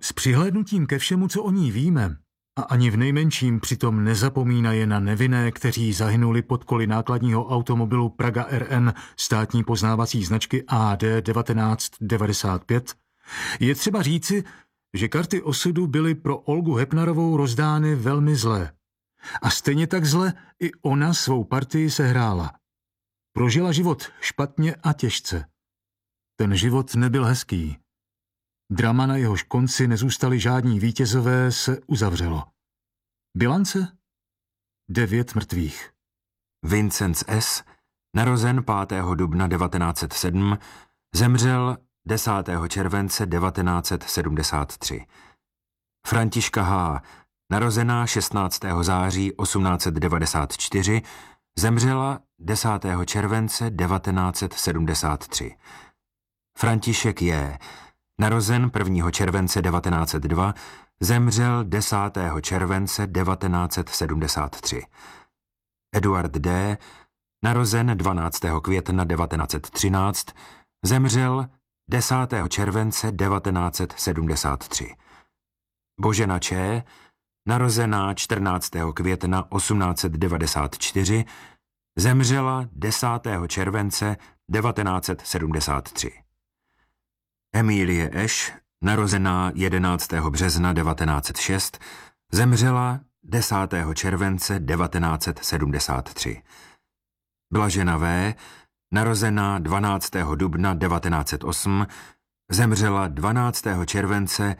S přihlédnutím ke všemu, co o ní víme, a ani v nejmenším přitom nezapomínaje na nevinné, kteří zahynuli pod koly nákladního automobilu Praga RN státní poznávací značky AD 1995, je třeba říci, že karty osudu byly pro Olgu Hepnarovou rozdány velmi zlé. A stejně tak zle i ona svou partii sehrála. Prožila život špatně a těžce. Ten život nebyl hezký. Drama, na jehož konci nezůstali žádní vítězové, se uzavřelo. Bilance? 9 mrtvých. Vincenc S., narozen 5. dubna 1907, zemřel 10. července 1973. Františka H., narozená 16. září 1894, zemřela 10. července 1973. František J., narozen 1. července 1902, zemřel 10. července 1973. Eduard D., narozen 12. května 1913, zemřel 10. července 1973. Božena Č., narozená 14. května 1894, zemřela 10. července 1973. Emílie Eš., narozená 11. března 1906, zemřela 10. července 1973. Blažena V., narozená 12. dubna 1908, zemřela 12. července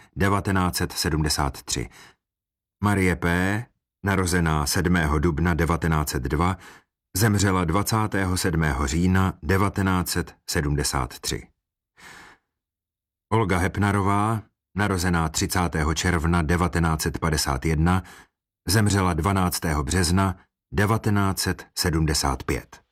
1973. Marie P., narozená 7. dubna 1902, zemřela 27. října 1973. Olga Hepnarová, narozená 30. června 1951, zemřela 12. března 1975.